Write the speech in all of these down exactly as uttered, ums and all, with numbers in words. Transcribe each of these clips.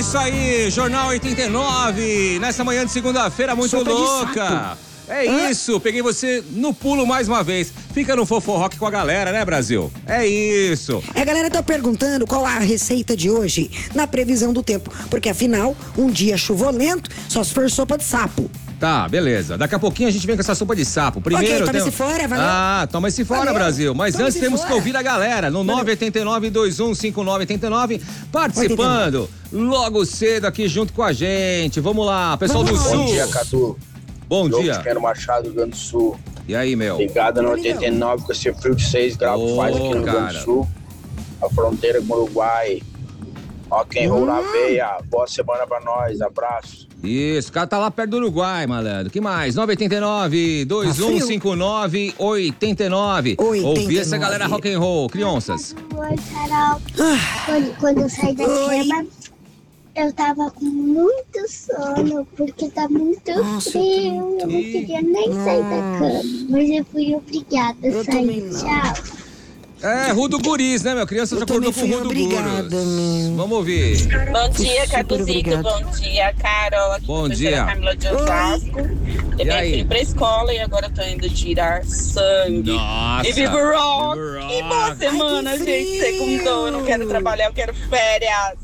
isso aí, Jornal oitenta e nove, nessa manhã de segunda-feira muito Sopa de louca. sapo. É Hã? isso, peguei você no pulo mais uma vez. Fica no Fofo Rock com a galera, né, Brasil? É isso. A galera tá perguntando qual a receita de hoje na previsão do tempo, porque afinal, um dia chuvolento só se for sopa de sapo. Tá, beleza. Daqui a pouquinho a gente vem com essa sopa de sapo. Primeiro. Ok, toma tem... esse fora, valeu. Ah, toma esse fora, Valeu. Brasil. Mas Toma antes esse temos fora. que ouvir a galera no nove oito nove, dois um cinco nove oito nove, participando logo cedo aqui junto com a gente. Vamos lá, pessoal Vamos do lá. Sul. Bom dia, Cadu. Bom João dia. Tiquero Machado, Rio Grande do Sul. E aí, meu? Ligada no Oi, oitenta e nove com esse frio de seis graus que faz aqui no Rio Grande cara. do Sul. A fronteira com o Uruguai. Rock and roll na veia. Boa semana pra nós. Abraço. Isso, o cara tá lá perto do Uruguai, malandro. Que mais? nove oito nove, dois um cinco nove, oito nove. Ouvi essa galera rock and roll, crianças. Oi, Carol. Quando, quando eu saí da Oi. cama, eu tava com muito sono, porque tá muito Nossa, eu frio. tô Eu não muito- queria nem sair da cama, mas eu fui obrigada a Eu também sair. não. Tchau. É, Rudo Guris, né, meu? Criança Eu já acordou também com fui Rudo obrigada, Guris. meu. Vamos ouvir. Bom dia, Super Caduzito. obrigada. Bom dia, Carol. Aqui Bom é a professora dia. Camila de Osasco. Eu E aí? fui pra escola e agora eu tô indo tirar sangue. Nossa. E vivo rock. Vivo rock. E boa semana, Ai, que gente. frio. Segundou, eu não quero trabalhar, eu quero férias.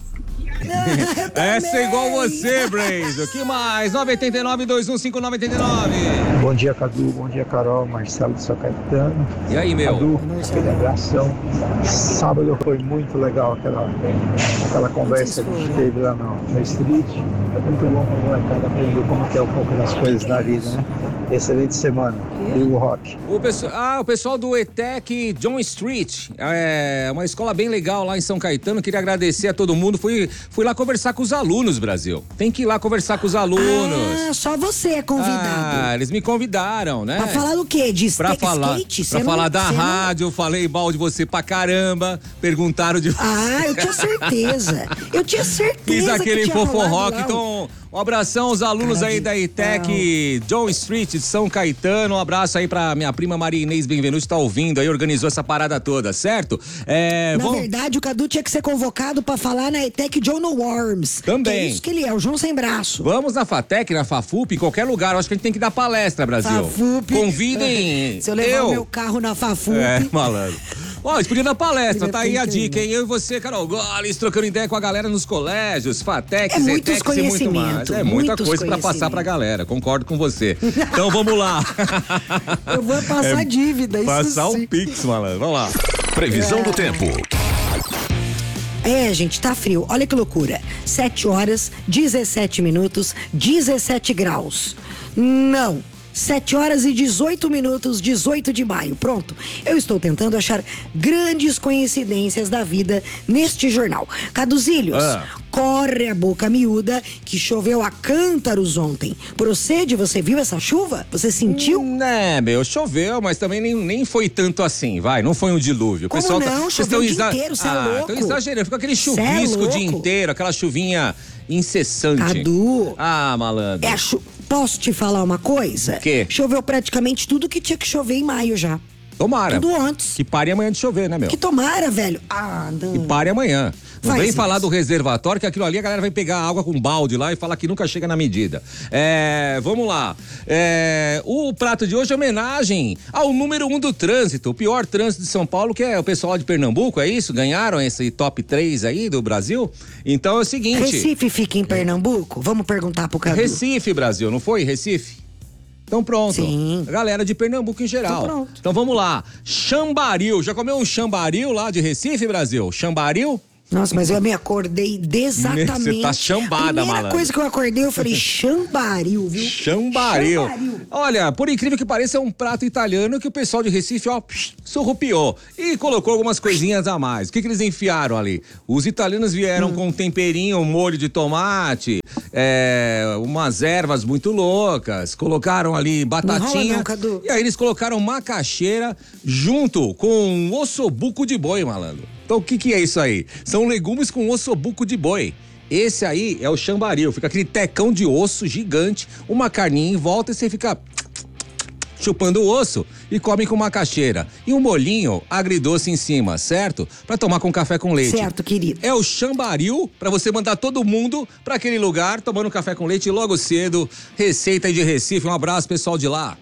Essa é igual você, Brazo. O que mais? nove oito nove, dois um cinco nove oito nove. Bom dia, Cadu. Bom dia, Carol. Marcelo de São Caetano. E aí, meu? Cadu, aquele abração. Sábado foi muito legal aquela, aquela conversa que a gente teve lá no, no Street. É muito bom para a molecada aprender como que é um pouco das coisas da vida, né? Excelente semana. E o rock. O pessoal, ah, o pessoal do E T E C John Street, é uma escola bem legal lá em São Caetano. Queria agradecer a todo mundo. Fui, fui lá conversar com os alunos, Brasil. Tem que ir lá conversar com os alunos. Ah, só você é convidado. Ah, eles me convidaram, né? Pra falar do quê? De Pra skate? falar, skate? pra Você falar não- da você não- rádio, eu falei mal de você pra caramba. Perguntaram de Ah, eu tinha certeza. Eu tinha certeza Fiz aquele que tinha Fofo rolado Rock, lá. então um abração aos alunos Cara aí de da E T E C John Street de São Caetano, um abraço aí pra minha prima Maria Inês Benvenuti, tá ouvindo aí, organizou essa parada toda, certo? É, Na vamos- verdade, o Cadu tinha que ser convocado pra falar na E T E C John No Worms. Também. Que é isso que ele é, o João sem braço. Vamos na FATEC, na FAFUP, em qualquer lugar, eu acho que a gente tem que dar palestra, Brasil. Fafup. Convidem Se eu levar o meu carro na Fafup. É, malandro. Ó, eles podiam dar palestra, Ele tá é aí a pequeno. dica, hein? Eu e você, Carol Goles, trocando ideia com a galera nos colégios, FATECs, É muitos E T E Cs e muito mais. conhecimento, É muita muitos coisa pra passar pra conhecimento. galera, concordo com você. Então vamos lá. Eu vou passar É, dívida, isso Passar sim. um pix, malandro. Vamos lá. Previsão do tempo. É, gente, tá frio. Olha que loucura. sete horas, dezessete minutos, dezessete graus. Não. sete horas e dezoito minutos, dezoito de maio. Pronto. Eu estou tentando achar grandes coincidências da vida neste jornal. Caduzílios, Ah. corre a boca miúda que choveu a cântaros ontem. Procede, você viu essa chuva? Você sentiu? Né, meu, choveu, mas também nem, nem foi tanto assim, vai, não foi um dilúvio. O Como pessoal não? vocês Choveu estão o dia inteiro, cê é louco. Estão exagerando, fica aquele Cê é chuvisco o dia louco. inteiro, aquela chuvinha incessante. Cadu. Ah, malandro. É a chu... Posso te falar uma coisa? Quê? Choveu praticamente tudo que tinha que chover em maio já. Tomara. Tudo antes. Que pare amanhã de chover, né, meu? Que tomara, velho. Ah, não. Que pare amanhã. Não Faz vem isso. falar do reservatório, que aquilo ali a galera vai pegar água com balde lá e falar que nunca chega na medida. É, vamos lá. É, o prato de hoje é homenagem ao número um do trânsito, o pior trânsito de São Paulo, que é o pessoal lá de Pernambuco, é isso? Ganharam esse top três aí do Brasil? Então é o seguinte... Recife fica em Pernambuco? Vamos perguntar pro Cadu. Recife, Brasil, não foi? Recife? Então pronto. Sim. A galera de Pernambuco em geral. Então pronto. Então vamos lá. Chambaril. Já comeu um chambaril lá de Recife, Brasil? Chambaril? Nossa, mas eu me acordei exatamente. Você tá chambada, Primeira malandro. coisa que eu acordei, eu falei chambaril, viu? Chambaril. Chambaril. Olha, por incrível que pareça, é um prato italiano que o pessoal de Recife, ó, psh, surrupiou e colocou algumas coisinhas a mais. O que que eles enfiaram ali? Os italianos vieram Hum. com um temperinho, um molho de tomate, é, umas ervas muito loucas, colocaram ali batatinha. Não rola não, Cadu. E aí eles colocaram macaxeira junto com ossobuco de boi, malandro. Então o que que é isso aí? São legumes com ossobuco de boi. Esse aí é o chambaril, fica aquele tecão de osso gigante, uma carninha em volta e você fica chupando o osso e come com macaxeira. E um molhinho agridoce em cima, certo? Pra tomar com café com leite. Certo, querido. É o chambaril pra você mandar todo mundo pra aquele lugar tomando café com leite logo cedo. Receita aí de Recife. Um abraço, pessoal de lá.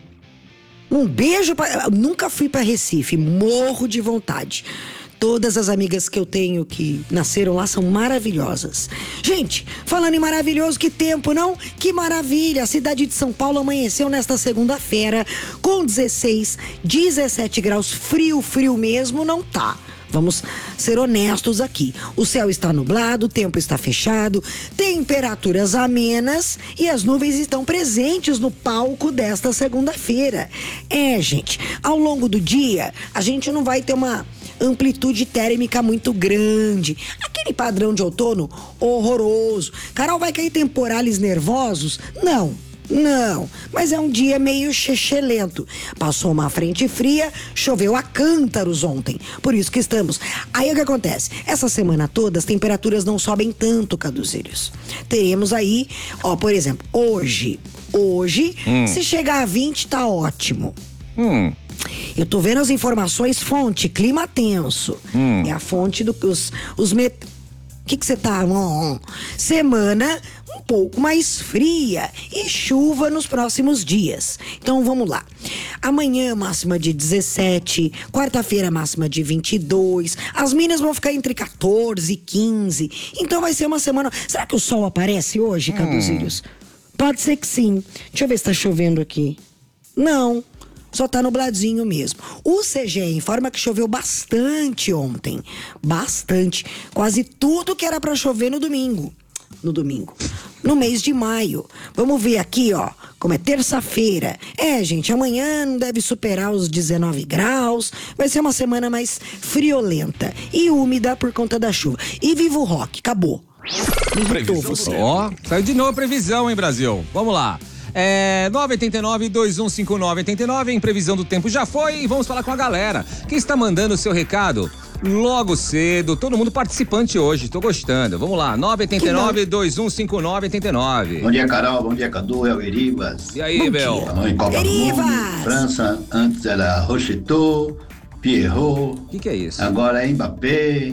Um beijo pra... Eu nunca fui pra Recife, morro de vontade. Todas as amigas que eu tenho que nasceram lá são maravilhosas. Gente, falando em maravilhoso, que tempo, não? Que maravilha! A cidade de São Paulo amanheceu nesta segunda-feira com dezesseis, dezessete graus. Frio, frio mesmo não tá. Vamos ser honestos aqui. O céu está nublado, o tempo está fechado, temperaturas amenas e as nuvens estão presentes no palco desta segunda-feira. É, gente, ao longo do dia, a gente não vai ter uma amplitude térmica muito grande. Aquele padrão de outono horroroso. Carol, vai cair temporais nervosos? Não. Não, mas é um dia meio chechelento. Passou uma frente fria, choveu a cântaros ontem. Por isso que estamos. Aí o que acontece? Essa semana toda as temperaturas não sobem tanto, Caduzílios. Teremos aí, ó, por exemplo, hoje, hoje, hum. se chegar a vinte, tá ótimo. Hum. Eu tô vendo as informações, fonte, clima tenso. Hum. É a fonte do os, os met... O que que você tá? Oh, semana um pouco mais fria e chuva nos próximos dias. Então vamos lá. Amanhã máxima de dezessete, quarta-feira máxima de vinte e dois. As mínimas vão ficar entre quatorze e quinze. Então vai ser uma semana. Será que o sol aparece hoje, Caduzílios? Hum. Pode ser que sim. Deixa eu ver se tá chovendo aqui. Não. Só tá nubladinho mesmo. O C G E informa que choveu bastante ontem. Bastante. Quase tudo que era pra chover no domingo. No domingo. No mês de maio. Vamos ver aqui, ó. Como é terça-feira. É, gente, amanhã não deve superar os dezenove graus. Vai ser uma semana mais friolenta e úmida por conta da chuva. E viva o rock. Acabou. Previsão. Ó, saiu de novo a previsão, hein, Brasil? Vamos lá. É nove oito nove, dois um cinco nove, oito nove, em previsão do tempo já foi, e vamos falar com a galera que está mandando o seu recado logo cedo, todo mundo participante hoje, tô gostando, vamos lá, nove oito nove, dois um cinco nove, oito nove. Bom dia, Carol, bom dia, Cadu, é o Eribas. E aí, Bel? Em Copa do Mundo, França, antes era Rocheteau, Pierrot. O que que é isso? Agora é Mbappé,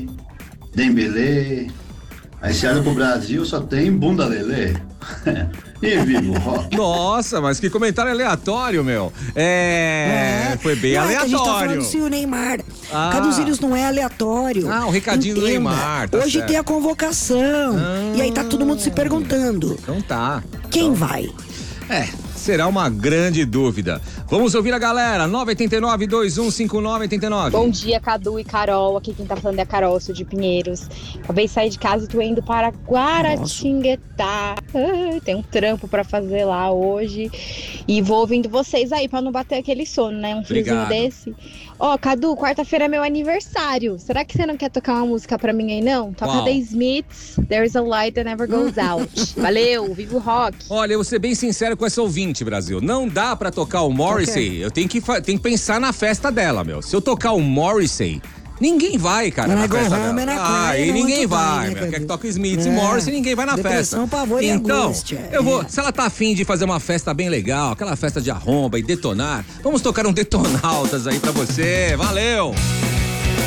Dembélé. Aí se olha pro Brasil, só tem bunda lelê. E viva o rock. Nossa, mas que comentário aleatório, meu. É, é foi bem não, aleatório. É que a gente tá falando se o Neymar. Ah. Caduzílios não é aleatório. Ah, o recadinho Entenda. do Neymar. Tá Hoje certo. tem a convocação. Ah. E aí tá todo mundo se perguntando. Então tá. Quem então... vai? É, será uma grande dúvida. Vamos ouvir a galera. nove oito nove, dois um cinco nove, oito nove. Bom dia, Cadu e Carol. Aqui quem tá falando é a Carol, sou de Pinheiros. Acabei de sair de casa e tô indo para Guaratinguetá. Ai, tem um trampo pra fazer lá hoje. E vou ouvindo vocês aí pra não bater aquele sono, né? Um friozinho desse. Ó, oh, Cadu, quarta-feira é meu aniversário. Será que você não quer tocar uma música pra mim aí, não? Toca Uau. The Smiths, There's a Light That Never Goes Out. Valeu, viva o rock. Olha, eu vou ser bem sincero com essa ouvinte, Brasil. Não dá pra tocar o Morrissey. Okay. Eu tenho que, tenho que pensar na festa dela, meu. Se eu tocar o Morrissey, ninguém vai, cara, na festa dela. Ah, aí ninguém vai, meu. Quer que toque Smith e Morrissey, ninguém vai na festa. Pavor e então, angústia. eu vou, se ela tá afim de fazer uma festa bem legal, aquela festa de arromba e detonar, vamos tocar um Detonautas aí pra você. Valeu!